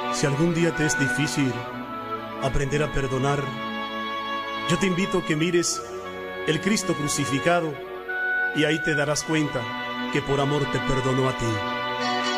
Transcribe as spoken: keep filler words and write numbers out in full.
Si algún día te es difícil aprender a perdonar, yo te invito a que mires el Cristo crucificado y ahí te darás cuenta que por amor te perdonó a ti.